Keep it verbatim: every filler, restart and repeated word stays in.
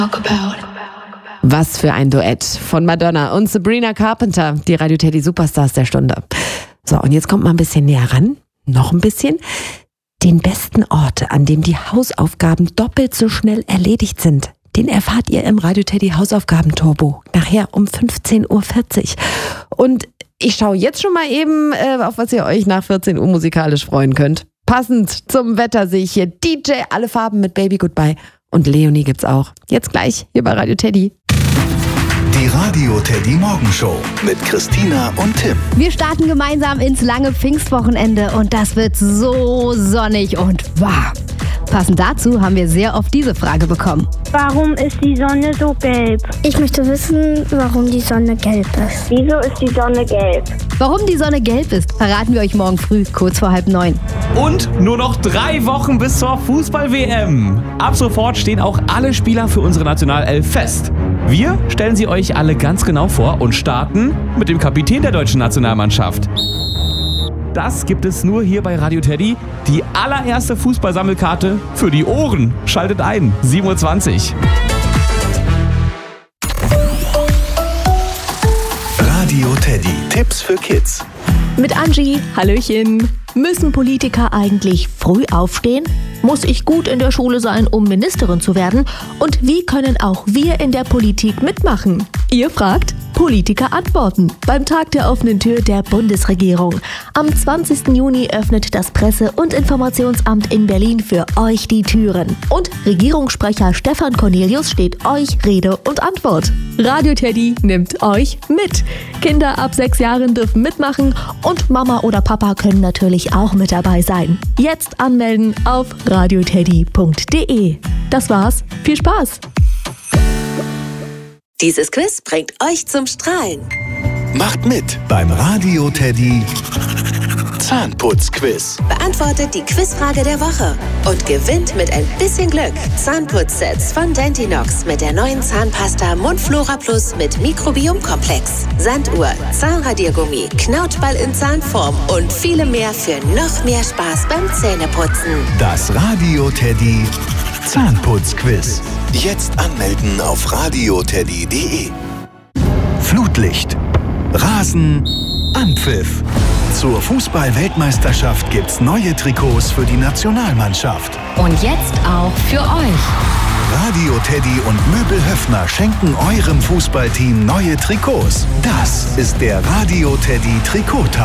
Was für ein Duett von Madonna und Sabrina Carpenter, die Radio Teddy Superstars der Stunde. So, und jetzt kommt mal ein bisschen näher ran, noch ein bisschen. Den besten Ort, an dem die Hausaufgaben doppelt so schnell erledigt sind, den erfahrt ihr im Radio Teddy Hausaufgaben-Turbo. Nachher um fünfzehn Uhr vierzig. Und ich schaue jetzt schon mal eben, äh, auf was ihr euch nach vierzehn Uhr musikalisch freuen könnt. Passend zum Wetter sehe ich hier D J Alle Farben mit Baby Goodbye. Und Leonie gibt's auch. Jetzt gleich hier bei Radio Teddy. Die Radio Teddy Morgenshow mit Christina und Tim. Wir starten gemeinsam ins lange Pfingstwochenende und das wird so sonnig und warm. Passend dazu haben wir sehr oft diese Frage bekommen. Warum ist die Sonne so gelb? Ich möchte wissen, warum die Sonne gelb ist. Wieso ist die Sonne gelb? Warum die Sonne gelb ist, verraten wir euch morgen früh, kurz vor halb neun. Und nur noch drei Wochen bis zur Fußball-W M. Ab sofort stehen auch alle Spieler für unsere Nationalelf fest. Wir stellen sie euch alle ganz genau vor und starten mit dem Kapitän der deutschen Nationalmannschaft. Das gibt es nur hier bei Radio Teddy. Die allererste Fußballsammelkarte für die Ohren. Schaltet ein, sieben Uhr zwanzig. Radio Teddy. Tipps für Kids. Mit Angie, Hallöchen. Müssen Politiker eigentlich früh aufstehen? Muss ich gut in der Schule sein, um Ministerin zu werden? Und wie können auch wir in der Politik mitmachen? Ihr fragt, Politiker antworten beim Tag der offenen Tür der Bundesregierung. Am zwanzigsten Juni öffnet das Presse- und Informationsamt in Berlin für euch die Türen. Und Regierungssprecher Stefan Cornelius steht euch Rede und Antwort. Radio Teddy nimmt euch mit. Kinder ab sechs Jahren dürfen mitmachen und Mama oder Papa können natürlich auch mit dabei sein. Jetzt anmelden auf radioteddy punkt de. Das war's. Viel Spaß! Dieses Quiz bringt euch zum Strahlen. Macht mit beim Radio Teddy Zahnputzquiz. Beantwortet die Quizfrage der Woche und gewinnt mit ein bisschen Glück Zahnputzsets von Dentinox mit der neuen Zahnpasta Mundflora Plus mit Mikrobiomkomplex, Sanduhr, Zahnradiergummi, Knautschball in Zahnform und viele mehr für noch mehr Spaß beim Zähneputzen. Das Radio Teddy Zahnputzquiz. Jetzt anmelden auf radioteddy punkt de. Flutlicht, Rasen, Anpfiff. Zur Fußball-Weltmeisterschaft gibt's neue Trikots für die Nationalmannschaft. Und jetzt auch für euch. Radio Teddy und Möbel Höffner schenken eurem Fußballteam neue Trikots. Das ist der Radio Teddy Trikottausch.